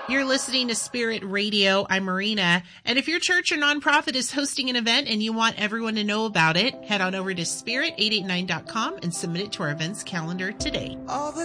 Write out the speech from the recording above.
You're listening to Spirit Radio. I'm Marina. And if your church or nonprofit is hosting an event and you want everyone to know about it, head on over to spirit889.com and submit it to our events calendar today. All the